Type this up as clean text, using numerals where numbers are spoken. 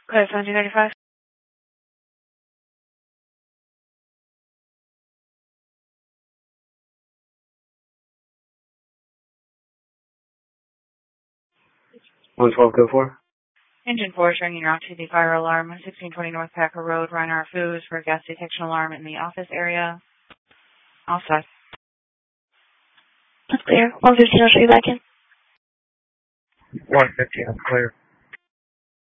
Code 1735. 112 code 4. Engine 4 is ringing out to the fire alarm, 1620 North Packer Road, Reinhart Foods, for a gas detection alarm in the office area. All set. That's clear. 115, I'll show you back in. 115, clear.